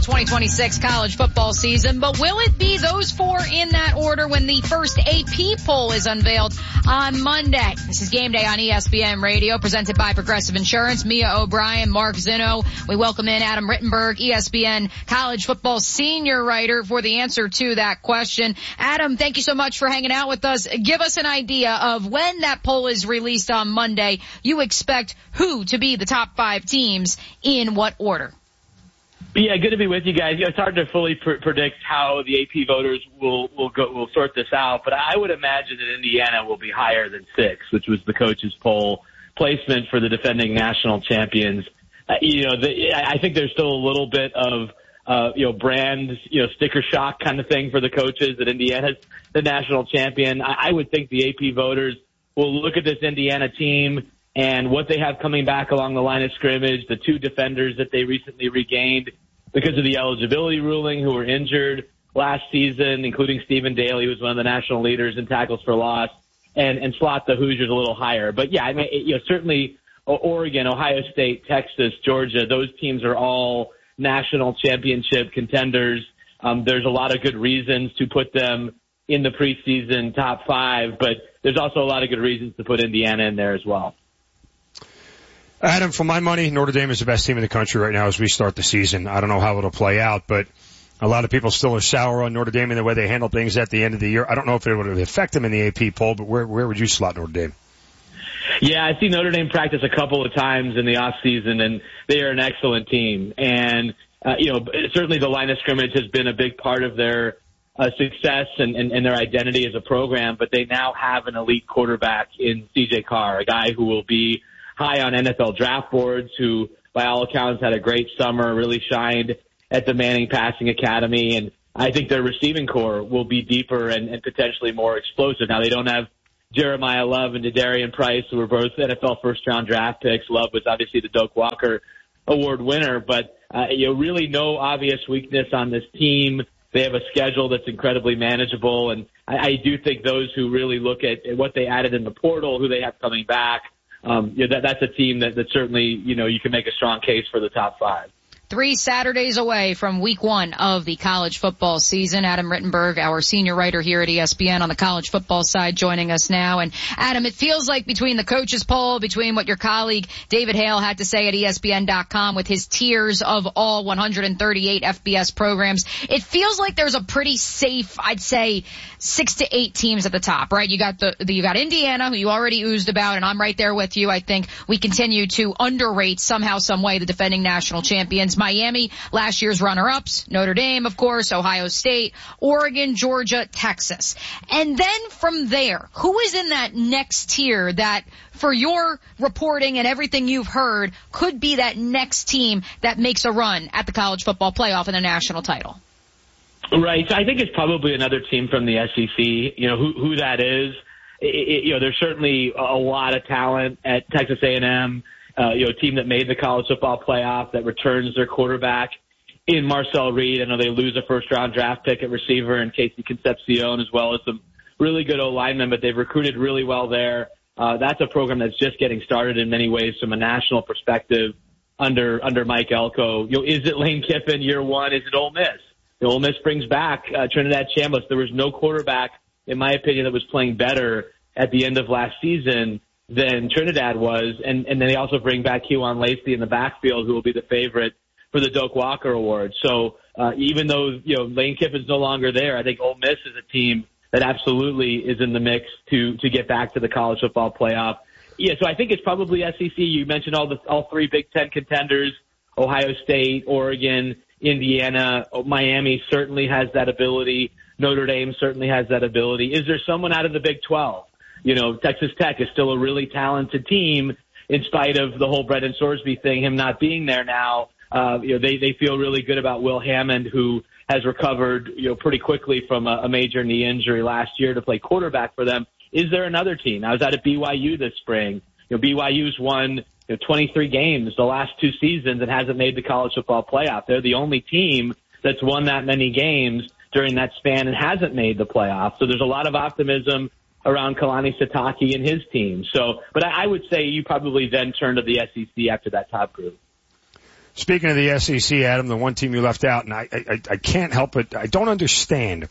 2026 college football season, but will it be those four in that order when the first AP poll is unveiled on Monday? This is Game Day on ESPN Radio, presented by Progressive Insurance. Mia O'Brien, Mark Zinno. We welcome in Adam Rittenberg, ESPN college football senior writer, for the answer to that question. Adam, thank you so much for hanging out with us. Give us an idea of when that poll is released on Monday. You expect who to be the top 5 teams in what order? Yeah, good to be with you guys. It's hard to fully predict how the AP voters will sort this out, but I would imagine that Indiana will be higher than 6, which was the coaches' poll placement for the defending national champions. I think there's still a little bit of brand, sticker shock kind of thing for the coaches that Indiana's the national champion. I would think the AP voters will look at this Indiana team and what they have coming back along the line of scrimmage, the 2 defenders that they recently regained because of the eligibility ruling who were injured last season, including Stephen Daly, who was one of the national leaders in tackles for loss, and slot the Hoosiers a little higher. But yeah, I mean, certainly Oregon, Ohio State, Texas, Georgia, those teams are all national championship contenders. There's a lot of good reasons to put them in the preseason top 5, but there's also a lot of good reasons to put Indiana in there as well. Adam, for my money, Notre Dame is the best team in the country right now as we start the season. I don't know how it'll play out, but a lot of people still are sour on Notre Dame and the way they handle things at the end of the year. I don't know if it would affect them in the AP poll, but where would you slot Notre Dame? Yeah, I see Notre Dame practice a couple of times in the off season, and they are an excellent team. And certainly the line of scrimmage has been a big part of their success and their identity as a program. But they now have an elite quarterback in C.J. Carr, a guy who will be high on NFL draft boards, who by all accounts had a great summer, really shined at the Manning Passing Academy. And I think their receiving core will be deeper and potentially more explosive. Now, they don't have Jeremiah Love and D'Adarian Price, who were both NFL first-round draft picks. Love was obviously the Doak Walker Award winner, but really no obvious weakness on this team. They have a schedule that's incredibly manageable, and I do think those who really look at what they added in the portal, who they have coming back, that's a team that certainly, you can make a strong case for the top 5. 3 Saturdays away from week 1 of the college football season. Adam Rittenberg, our senior writer here at ESPN on the college football side, joining us now. And Adam, it feels like between the coaches poll, between what your colleague David Hale had to say at ESPN.com with his tiers of all 138 FBS programs, it feels like there's a pretty safe, I'd say, 6 to 8 teams at the top, right? You got Indiana, who you already oozed about, and I'm right there with you. I think we continue to underrate somehow, some way the defending national champions. Miami, last year's runner-ups, Notre Dame, of course, Ohio State, Oregon, Georgia, Texas. And then from there, who is in that next tier that, for your reporting and everything you've heard, could be that next team that makes a run at the college football playoff and a national title? Right. So I think it's probably another team from the SEC. Who that is. There's certainly a lot of talent at Texas A&M. A team that made the college football playoff, that returns their quarterback in Marcel Reed. I know they lose a first-round draft pick at receiver in Casey Concepcion, as well as some really good O-linemen, but they've recruited really well there. That's a program that's just getting started in many ways from a national perspective under Mike Elko. Is it Lane Kiffin year 1? Is it Ole Miss? Ole Miss brings back Trinidad Chambliss. There was no quarterback, in my opinion, that was playing better at the end of last season than Trinidad was, and then they also bring back Kewan Lacey in the backfield, who will be the favorite for the Doak Walker Award. So even though Lane Kiffin's no longer there, I think Ole Miss is a team that absolutely is in the mix to get back to the college football playoff. Yeah, so I think it's probably SEC. You mentioned all 3 Big Ten contenders: Ohio State, Oregon, Indiana. Miami certainly has that ability. Notre Dame certainly has that ability. Is there someone out of the Big 12? Texas Tech is still a really talented team in spite of the whole Brendan Sorsby thing, him not being there now. They feel really good about Will Hammond, who has recovered, pretty quickly from a major knee injury last year to play quarterback for them. Is there another team? I was out at BYU this spring. BYU's won 23 games the last 2 seasons and hasn't made the college football playoff. They're the only team that's won that many games during that span and hasn't made the playoff. So there's a lot of optimism around Kalani Sitake and his team. But I would say you probably then turn to the SEC after that top group. Speaking of the SEC, Adam, the one team you left out, and I can't help it. I don't understand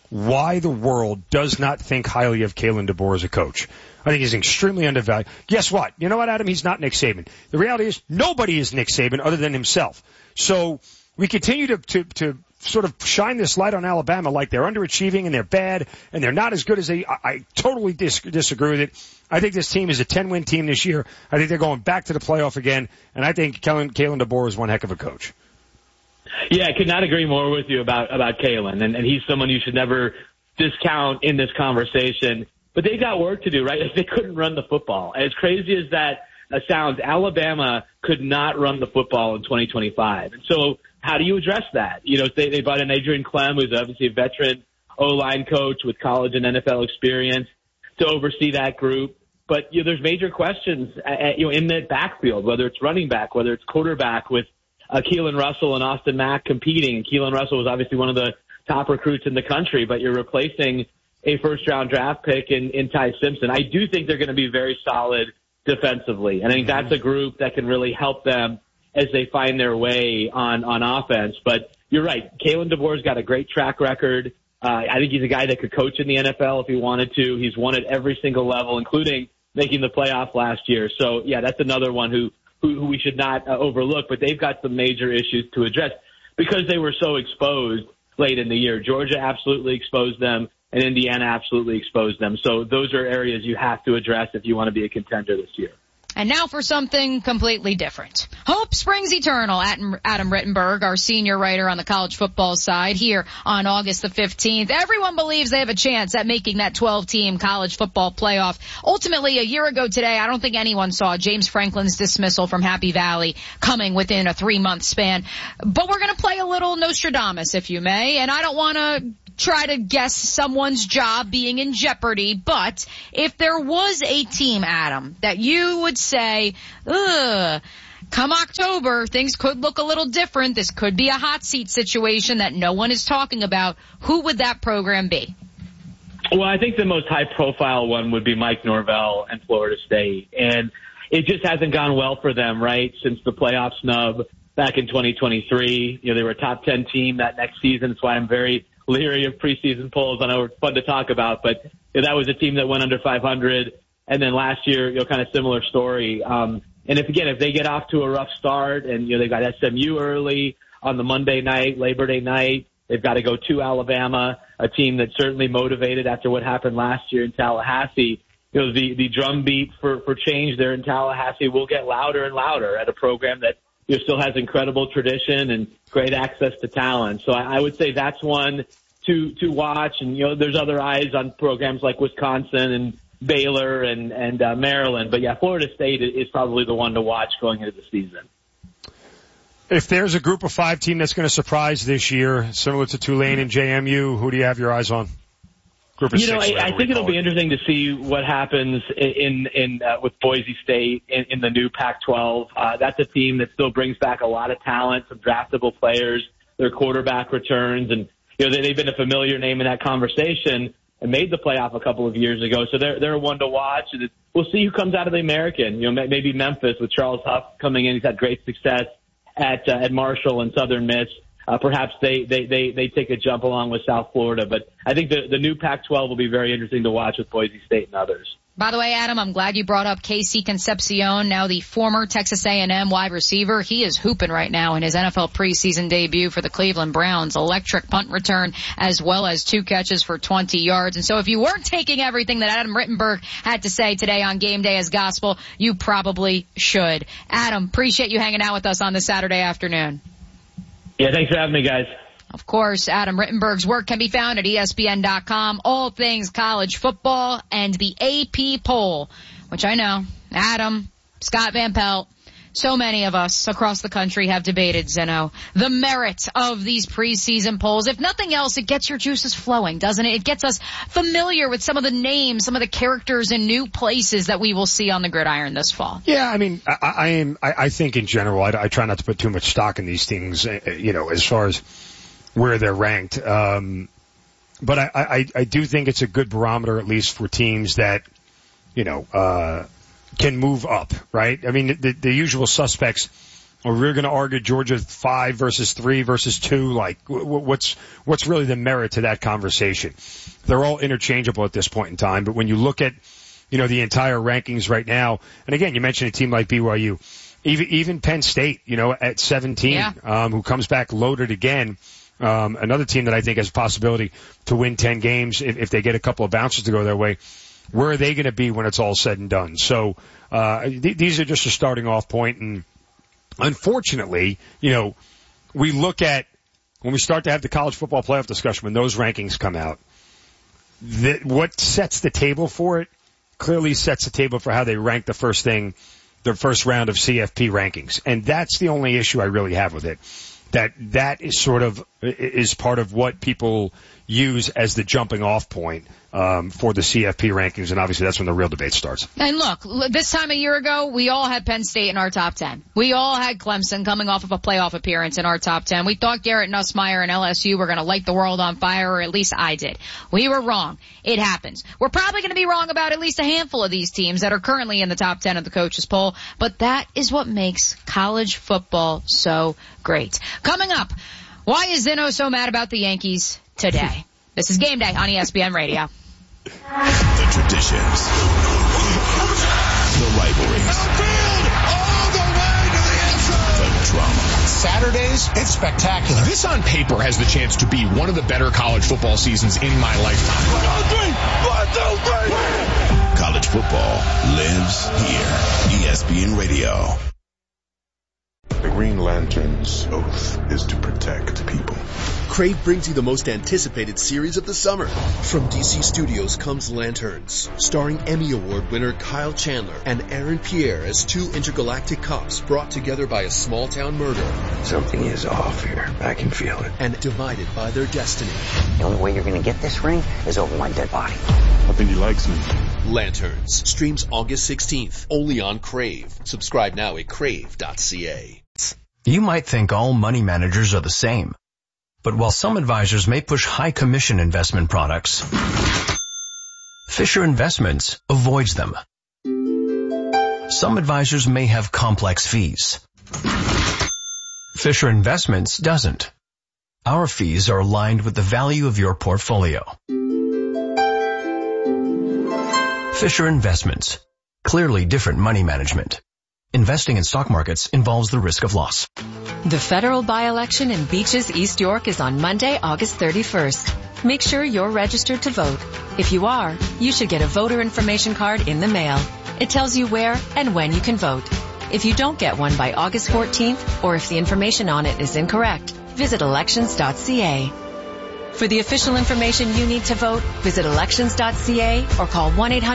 why the world does not think highly of Kalen DeBoer as a coach. I think he's extremely undervalued. Guess what? You know what, Adam? He's not Nick Saban. The reality is nobody is Nick Saban other than himself. So we continue to sort of shine this light on Alabama like they're underachieving and they're bad and they're not as good as I totally disagree with it. I think this team is a 10-win team this year. I think they're going back to the playoff again, and I think Kalen DeBoer is one heck of a coach. Yeah, I could not agree more with you about Kalen, and he's someone you should never discount in this conversation. But they got work to do, right? They couldn't run the football. As crazy as that sounds, Alabama could not run the football in 2025. And so how do you address that? You know, they brought in Adrian Clem, who's obviously a veteran O-line coach with college and NFL experience, to oversee that group. But, you know, there's major questions, in that backfield, whether it's running back, whether it's quarterback, with Keelan Russell and Austin Mack competing. And Keelan Russell was obviously one of the top recruits in the country, but you're replacing a first-round draft pick in Ty Simpson. I do think they're going to be very solid defensively, and I think that's a group that can really help them as they find their way on offense. But you're right, Kalen DeBoer's got a great track record. I think he's a guy that could coach in the NFL if he wanted to. He's won at every single level, including making the playoff last year. So, yeah, that's another one who we should not overlook, but they've got some major issues to address because they were so exposed late in the year. Georgia absolutely exposed them, and Indiana absolutely exposed them. So those are areas you have to address if you want to be a contender this year. And now for something completely different. Hope springs eternal. Adam Rittenberg, our senior writer on the college football side, here on August the 15th. Everyone believes they have a chance at making that 12-team college football playoff. Ultimately, a year ago today, I don't think anyone saw James Franklin's dismissal from Happy Valley coming within a 3-month span. But we're going to play a little Nostradamus, if you may, and I don't want to try to guess someone's job being in jeopardy, but if there was a team, Adam, that you would say, come October, things could look a little different, this could be a hot seat situation that no one is talking about, who would that program be? Well, I think the most high-profile one would be Mike Norvell and Florida State, and it just hasn't gone well for them, right, since the playoff snub back in 2023. You know, they were a top 10 team that next season. That's why I'm very leery of preseason polls. I know it's fun to talk about, but that was a team that went under 500. And then last year, kind of similar story. And if they get off to a rough start and, they got SMU early on the Monday night, Labor Day night, they've got to go to Alabama, a team that's certainly motivated after what happened last year in Tallahassee. The drumbeat for change there in Tallahassee will get louder and louder at a program that still has incredible tradition and great access to talent. So I would say that's one to watch. And, there's other eyes on programs like Wisconsin and Baylor and Maryland. But, yeah, Florida State is probably the one to watch going into the season. If there's a group of 5 team that's going to surprise this year, similar to Tulane and JMU, who do you have your eyes on? Group of 6, I think it'll be interesting to see what happens with Boise State in the new Pac-12. That's a team that still brings back a lot of talent, some draftable players, their quarterback returns, and they've been a familiar name in that conversation and made the playoff a couple of years ago. So they're one to watch. And we'll see who comes out of the American. Maybe Memphis with Charles Huff coming in. He's had great success at Marshall and Southern Miss. Perhaps they take a jump along with South Florida. But I think the new Pac-12 will be very interesting to watch with Boise State and others. By the way, Adam, I'm glad you brought up Casey Concepcion, now the former Texas A&M wide receiver. He is hooping right now in his NFL preseason debut for the Cleveland Browns. Electric punt return as well as 2 catches for 20 yards. And so if you weren't taking everything that Adam Rittenberg had to say today on Game Day as gospel, you probably should. Adam, appreciate you hanging out with us on this Saturday afternoon. Yeah, thanks for having me, guys. Of course, Adam Rittenberg's work can be found at ESPN.com. All things college football and the AP poll, which I know Adam, Scott Van Pelt, so many of us across the country have debated, Zeno, the merit of these preseason polls. If nothing else, it gets your juices flowing, doesn't it? It gets us familiar with some of the names, some of the characters and new places that we will see on the gridiron this fall. Yeah, I mean, I think in general, I try not to put too much stock in these things, as far as where they're ranked. But I do think it's a good barometer, at least for teams that, can move up, right? I mean, the usual suspects or we're going to argue Georgia 5 versus 3 versus 2. Like, what's really the merit to that conversation? They're all interchangeable at this point in time. But when you look at, the entire rankings right now, and again, you mentioned a team like BYU, even Penn State, at 17, who comes back loaded again. Another team that I think has a possibility to win 10 games if they get a couple of bounces to go their way. Where are they going to be when it's all said and done? So, these are just a starting off point. And unfortunately, we look at when we start to have the college football playoff discussion, when those rankings come out, what sets the table for it clearly sets the table for how they rank the first round of CFP rankings. And that's the only issue I really have with it. That is is part of what people use as the jumping off point for the CFP rankings, and obviously that's when the real debate starts. And look, this time a year ago, we all had Penn State in our top 10. We all had Clemson coming off of a playoff appearance in our top 10. We thought Garrett Nussmeier and LSU were going to light the world on fire, or at least I did. We were wrong. It happens. We're probably going to be wrong about at least a handful of these teams that are currently in the top 10 of the coaches poll, but that is what makes college football so great. Coming up, why is Zeno so mad about the Yankees today? This is Game Day on ESPN Radio. The traditions, the rivalries, all the way to the end zone. The drama. Saturdays, it's spectacular. This on paper has the chance to be one of the better college football seasons in my lifetime. 1, 2, 3. College football lives here. ESPN Radio. The Green Lantern's oath is to protect people. Crave brings you the most anticipated series of the summer. From DC Studios comes Lanterns, starring Emmy Award winner Kyle Chandler and Aaron Pierre as two intergalactic cops brought together by a small-town murder. Something is off here. I can feel it. And divided by their destiny. The only way you're going to get this ring is over my dead body. I think he likes me. Lanterns streams August 16th, only on Crave. Subscribe now at crave.ca. You might think all money managers are the same. But while some advisors may push high commission investment products, Fisher Investments avoids them. Some advisors may have complex fees. Fisher Investments doesn't. Our fees are aligned with the value of your portfolio. Fisher Investments. Clearly different money management. Investing in stock markets involves the risk of loss. The federal by-election in Beaches, East York is on Monday, August 31st. Make sure you're registered to vote. If you are, you should get a voter information card in the mail. It tells you where and when you can vote. If you don't get one by August 14th, or if the information on it is incorrect, visit elections.ca. For the official information you need to vote, visit elections.ca or call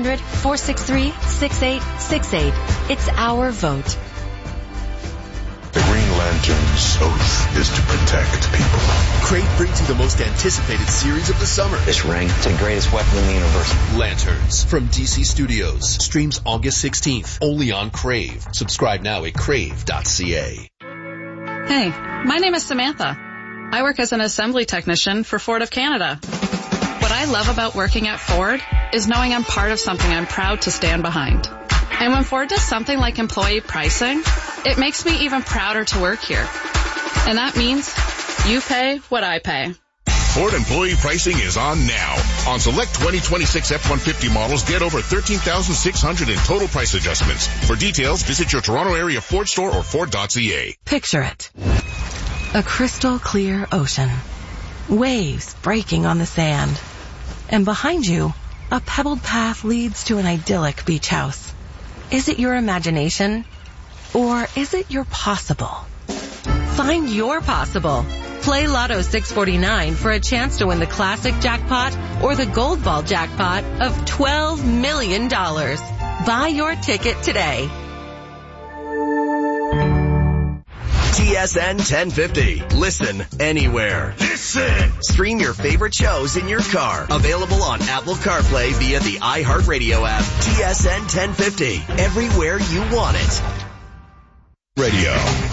1-800-463-6868. It's our vote. The Green Lantern's oath is to protect people. Crave brings you the most anticipated series of the summer. This ring, it's the greatest weapon in the universe. Lanterns from DC Studios. Streams August 16th, only on Crave. Subscribe now at crave.ca. Hey, my name is Samantha. I work as an assembly technician for Ford of Canada. What I love about working at Ford is knowing I'm part of something I'm proud to stand behind. And when Ford does something like employee pricing, it makes me even prouder to work here. And that means you pay what I pay. Ford employee pricing is on now. On select 2026 F-150 models, get over $13,600 in total price adjustments. For details, visit your Toronto area Ford store or Ford.ca. Picture it. A crystal clear ocean. Waves breaking on the sand. And behind you, a pebbled path leads to an idyllic beach house. Is it your imagination? Or is it your possible? Find your possible. Play Lotto 649 for a chance to win the classic jackpot or the gold ball jackpot of $12 million. Buy your ticket today. TSN 1050. Listen anywhere. Listen! Stream your favorite shows in your car. Available on Apple CarPlay via the iHeartRadio app. TSN 1050. Everywhere you want it. Radio.